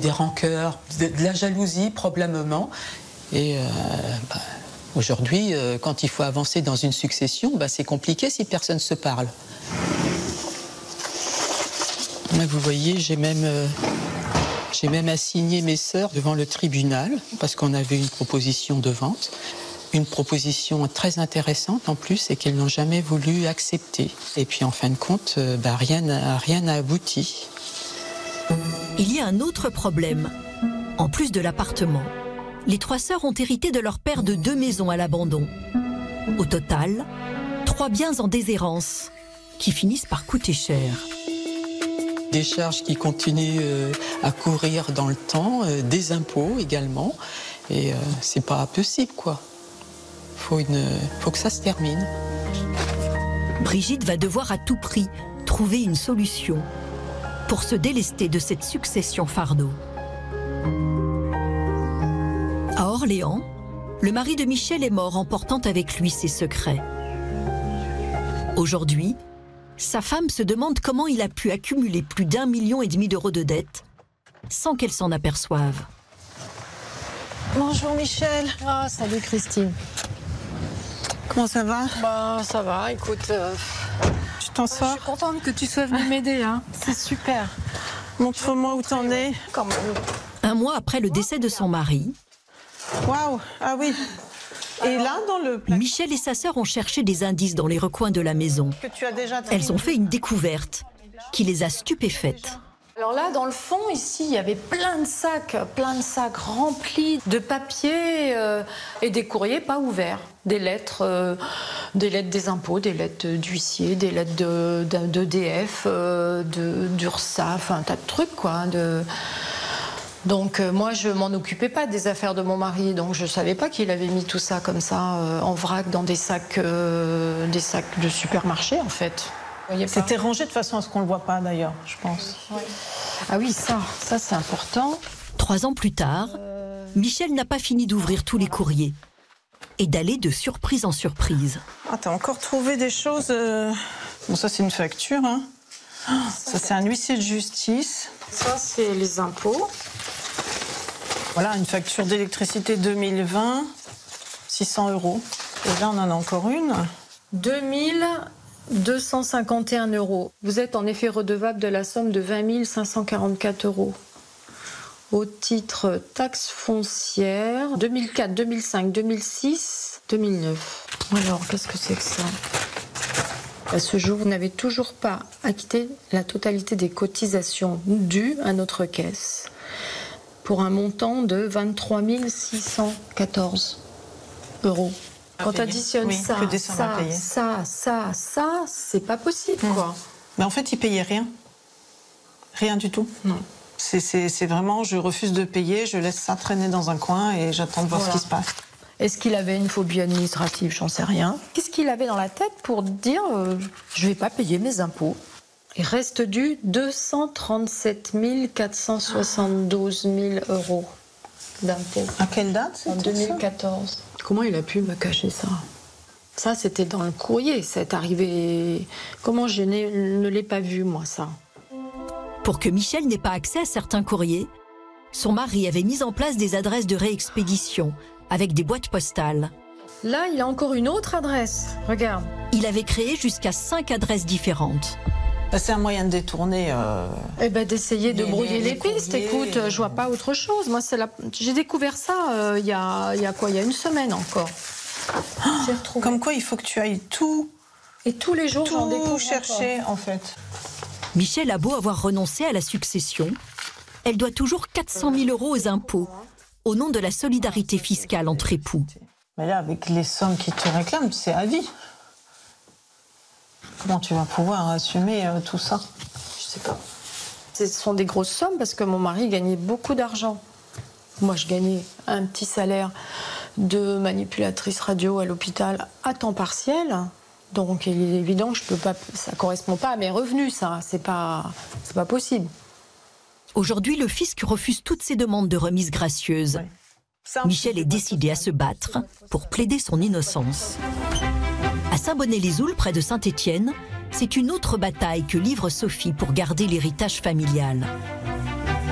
des rancœurs, de la jalousie probablement. Et aujourd'hui, quand il faut avancer dans une succession, c'est compliqué si personne ne se parle. Là, vous voyez, j'ai même assigné mes sœurs devant le tribunal parce qu'on avait une proposition de vente. Une proposition très intéressante en plus et qu'elles n'ont jamais voulu accepter. Et puis en fin de compte, rien n'a abouti. Il y a un autre problème. En plus de l'appartement, les 3 sœurs ont hérité de leur père de 2 maisons à l'abandon. Au total, 3 biens en déshérence qui finissent par coûter cher. Des charges qui continuent à courir dans le temps, des impôts également. Et c'est pas possible, quoi. Faut que ça se termine. Brigitte va devoir à tout prix trouver une solution pour se délester de cette succession fardeau. À Orléans, le mari de Michel est mort emportant avec lui ses secrets. Aujourd'hui, sa femme se demande comment il a pu accumuler plus d'1,5 million d'euros de dettes sans qu'elle s'en aperçoive. Bonjour Michel. Ah, salut Christine. Comment ça va? Ça va, écoute. Tu t'en sors? Je suis contente que tu sois venue m'aider, hein. C'est super. Montre-moi où t'en es. Quand même. 1 mois après le décès de son mari, Waouh! Ah oui. Et là, dans le placard Michel et sa sœur ont cherché des indices dans les recoins de la maison. que tu as déjà Elles ont fait une découverte qui les a stupéfaites. Alors là, dans le fond, ici, il y avait plein de sacs remplis de papier et des courriers pas ouverts. Des lettres des impôts, des lettres d'huissier, des lettres d'EDF, d'URSSAF, un tas de trucs, quoi. Donc moi, je m'en occupais pas des affaires de mon mari, donc je savais pas qu'il avait mis tout ça comme ça en vrac dans des sacs de supermarché, en fait. C'était rangé de façon à ce qu'on ne le voit pas d'ailleurs, je pense. Ouais. Ah oui, ça c'est important. 3 ans plus tard, Michel n'a pas fini d'ouvrir tous les courriers et d'aller de surprise en surprise. Ah, t'as encore trouvé des choses... Bon, ça c'est une facture, hein. Ça c'est un huissier de justice. Ça, c'est les impôts. Voilà, une facture d'électricité 2020, 600 €. Et là, on en a encore une. 2251 €. Vous êtes en effet redevable de la somme de 20 544 €. Au titre taxe foncière 2004, 2005, 2006, 2009. Alors, qu'est-ce que c'est que ça? À ce jour, vous n'avez toujours pas acquitté la totalité des cotisations dues à notre caisse pour un montant de 23 614 €. Quand tu additionnes ça, c'est pas possible, quoi. Mais en fait, il payait rien. Rien du tout. Non. C'est vraiment, je refuse de payer, je laisse ça traîner dans un coin et j'attends de voir ce qui se passe. Est-ce qu'il avait une phobie administrative? J'en sais rien. Qu'est-ce qu'il avait dans la tête pour dire je vais pas payer mes impôts? Il reste dû 237 472 000 € d'impôts. À quelle date? En 2014. Comment il a pu me cacher ça? Ça, c'était dans le courrier. C'est arrivé. Comment je ne l'ai pas vu, moi, ça? Pour que Michel n'ait pas accès à certains courriers, son mari avait mis en place des adresses de réexpédition avec des boîtes postales. Là, il a encore une autre adresse. Regarde. Il avait créé jusqu'à 5 adresses différentes. C'est un moyen de détourner... d'essayer de brouiller les pistes. courriers. Écoute, je vois pas autre chose. Moi, j'ai découvert ça il y a quoi? Il y a une semaine encore. J'ai retrouvé. Comme quoi, il faut que tu ailles tout Et tous les jours, j'en découvre chercher, encore. en fait. Michel a beau avoir renoncé à la succession, elle doit toujours 400 000 € aux impôts, au nom de la solidarité fiscale entre époux. Mais là, avec les sommes qui te réclament, c'est à vie. Comment tu vas pouvoir assumer tout ça? Je sais pas. Ce sont des grosses sommes parce que mon mari gagnait beaucoup d'argent. Moi, je gagnais un petit salaire de manipulatrice radio à l'hôpital à temps partiel. Donc, il est évident que je peux pas, ça correspond pas à mes revenus, ça. C'est pas possible. Aujourd'hui, le fisc refuse toutes ses demandes de remise gracieuse. Ouais. Michel est décidé à se battre pour plaider son innocence. À Saint-Bonnet-les-Oules, près de Saint-Étienne, c'est une autre bataille que livre Sophie pour garder l'héritage familial.